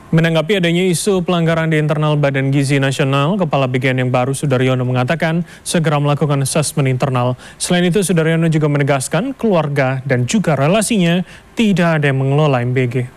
Menanggapi adanya isu pelanggaran di internal Badan Gizi Nasional, Kepala BGN yang baru Sudaryono mengatakan segera melakukan asesmen internal. Selain itu, Sudaryono juga menegaskan keluarga dan juga relasinya tidak ada yang mengelola MBG.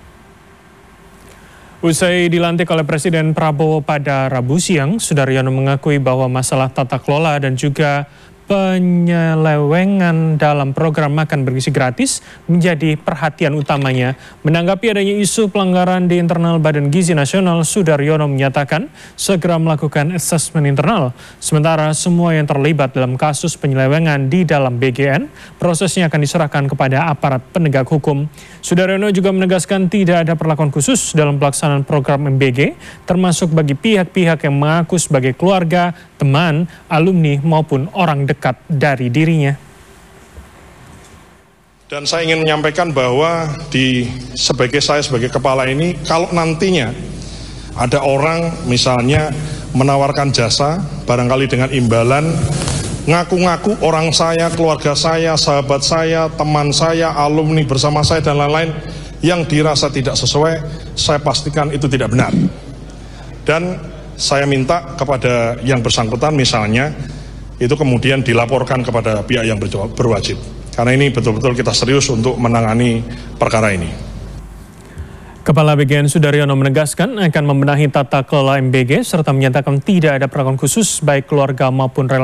Usai dilantik oleh Presiden Prabowo pada Rabu siang, Sudaryono mengakui bahwa masalah tata kelola dan juga penyelewengan dalam program makan bergizi gratis menjadi perhatian utamanya. Menanggapi adanya isu pelanggaran di internal Badan Gizi Nasional, Sudaryono menyatakan segera melakukan asesmen internal. Sementara semua yang terlibat dalam kasus penyelewengan di dalam BGN, prosesnya akan diserahkan kepada aparat penegak hukum. Sudaryono juga menegaskan tidak ada perlakuan khusus dalam pelaksanaan program MBG, termasuk bagi pihak-pihak yang mengaku sebagai keluarga, teman, alumni maupun orang dekat dari dirinya. Dan saya ingin menyampaikan bahwa saya sebagai kepala ini, kalau nantinya ada orang misalnya menawarkan jasa, barangkali dengan imbalan, ngaku-ngaku orang saya, keluarga saya, sahabat saya, teman saya, alumni bersama saya dan lain-lain, yang dirasa tidak sesuai, saya pastikan itu tidak benar. Dan saya minta kepada yang bersangkutan misalnya, itu kemudian dilaporkan kepada pihak yang berwajib. Karena ini betul-betul kita serius untuk menangani perkara ini. Kepala BGN Sudaryono menegaskan akan membenahi tata kelola MBG serta menyatakan tidak ada perlakuan khusus baik keluarga maupun relasi.